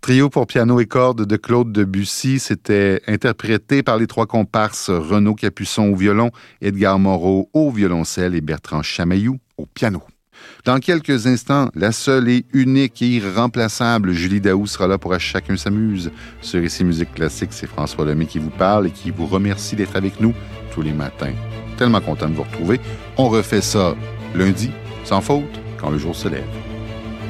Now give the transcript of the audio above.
Trio pour piano et cordes de Claude Debussy, c'était interprété par les trois comparses Renaud Capuçon au violon, Edgar Moreau au violoncelle et Bertrand Chamaillou au piano. Dans quelques instants, la seule et unique et irremplaçable Julie Daou sera là pour À Chacun s'amuse. Sur Ici Musique Classique, c'est François Lemay qui vous parle et qui vous remercie d'être avec nous tous les matins. Tellement content de vous retrouver. On refait ça lundi, sans faute, quand le jour se lève.